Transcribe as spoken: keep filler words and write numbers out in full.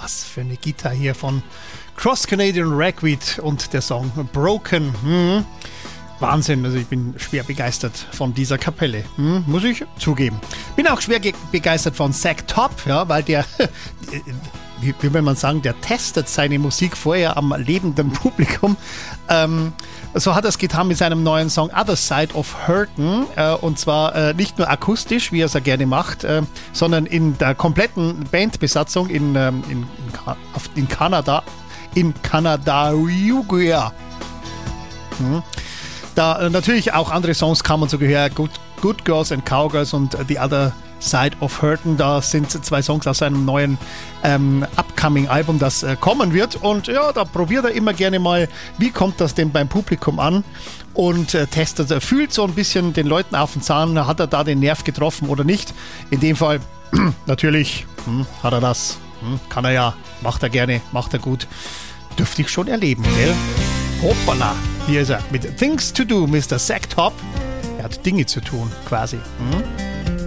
Was für eine Gitarre hier von Cross Canadian Ragweed und der Song Broken. Hm. Wahnsinn, also ich bin schwer begeistert von dieser Kapelle, hm, muss ich zugeben. Bin auch schwer ge- begeistert von Zach Top, ja, weil der, wie, wie will man sagen, der testet seine Musik vorher am lebenden Publikum. Ähm, so hat er es getan mit seinem neuen Song Other Side of Hurtin, äh, und zwar äh, nicht nur akustisch, wie er es ja gerne macht, äh, sondern in der kompletten Bandbesatzung in, ähm, in, in, in Kanada, in Kanada, Uruguay. Hm. Da äh, natürlich auch andere Songs kamen so gehört, Good, Good Girls and Cowgirls und The Other Side of Hurtin. Da sind zwei Songs aus seinem neuen ähm, upcoming Album, das äh, kommen wird. Und ja, da probiert er immer gerne mal, wie kommt das denn beim Publikum an? Und äh, testet, er fühlt so ein bisschen den Leuten auf den Zahn, hat er da den Nerv getroffen oder nicht? In dem Fall natürlich hm, hat er das, hm, kann er ja, macht er gerne, macht er gut. Dürfte ich schon erleben, gell? Hoppala, hier ist er mit Things to Do, Mister Zach Top. Er hat Dinge zu tun, quasi. Hm?